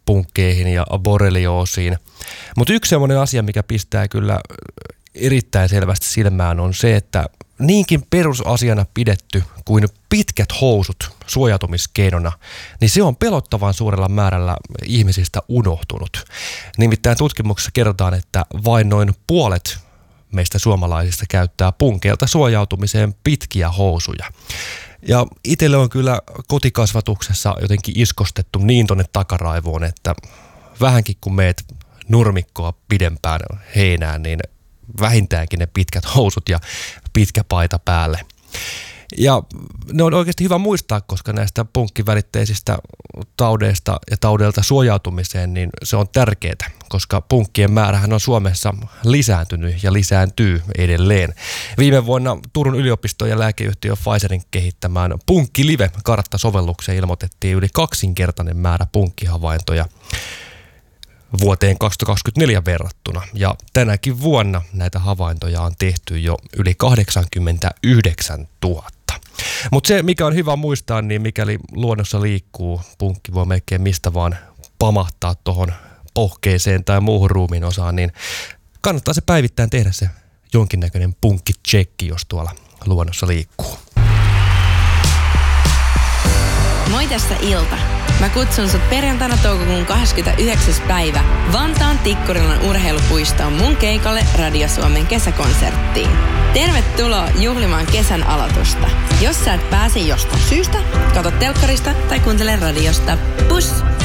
punkkeihin ja borrelioosiin. Mutta yksi semmoinen asia, mikä pistää kyllä erittäin selvästi silmään, on se, että niinkin perusasiana pidetty kuin pitkät housut suojautumiskeinona, niin se on pelottavan suurella määrällä ihmisistä unohtunut. Nimittäin tutkimuksessa kerrotaan, että vain noin puolet meistä suomalaisista käyttää punkeilta suojautumiseen pitkiä housuja. Ja itselle on kyllä kotikasvatuksessa jotenkin iskostettu niin tonne takaraivoon, että vähänkin kun meet nurmikkoa pidempään heinään, niin vähintäänkin ne pitkät housut ja pitkä paita päälle. Ja ne on oikeasti hyvä muistaa, koska näistä punkkivälitteisistä taudeista ja taudeilta suojautumiseen, niin se on tärkeää, koska punkkien määrähän on Suomessa lisääntynyt ja lisääntyy edelleen. Viime vuonna Turun yliopiston ja lääkeyhtiö Pfizerin kehittämään Punkkilive-karttasovellukseen ilmoitettiin yli 2-kertainen määrä punkkihavaintoja vuoteen 2024 verrattuna. Ja tänäkin vuonna näitä havaintoja on tehty jo yli 89 000. Mutta se, mikä on hyvä muistaa, niin mikäli luonnossa liikkuu, punkki voi melkein mistä vaan pamahtaa tuohon pohkeeseen tai muuhun ruumiin osaan, niin kannattaa se päivittäin tehdä se jonkinnäköinen punkkitsekki, jos tuolla luonnossa liikkuu. Moi, tässä Ilta. Mä kutsun sut perjantaina toukokuun 29. päivä Vantaan Tikkurilan urheilupuistoon mun keikalle Radio Suomen kesäkonserttiin. Tervetuloa juhlimaan kesän aloitusta. Jos sä et pääse jostain syystä, katso telkkarista tai kuuntele radiosta. Pus!